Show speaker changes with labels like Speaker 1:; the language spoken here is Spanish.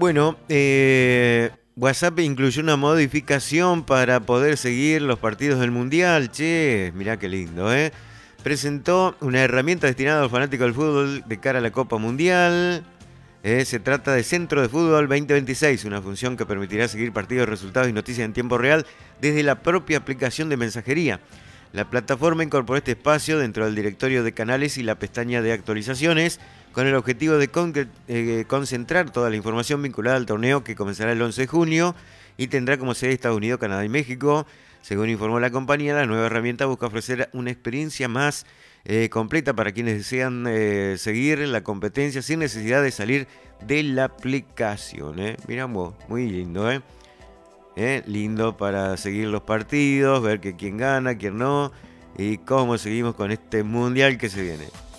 Speaker 1: Bueno, WhatsApp incluyó una modificación para poder seguir los partidos del Mundial. Che, mirá qué lindo, ¿eh? Presentó una herramienta destinada a los fanáticos del fútbol de cara a la Copa Mundial. Se trata de Centro de Fútbol 2026, una función que permitirá seguir partidos, resultados y noticias en tiempo real desde la propia aplicación de mensajería. La plataforma incorporó este espacio dentro del directorio de canales y la pestaña de actualizaciones con el objetivo de concentrar toda la información vinculada al torneo que comenzará el 11 de junio y tendrá como sede Estados Unidos, Canadá y México. Según informó la compañía, la nueva herramienta busca ofrecer una experiencia más completa para quienes desean seguir la competencia sin necesidad de salir de la aplicación. Miramos, muy lindo, ¿eh? Lindo para seguir los partidos, ver que quién gana, quién no y cómo seguimos con este mundial que se viene.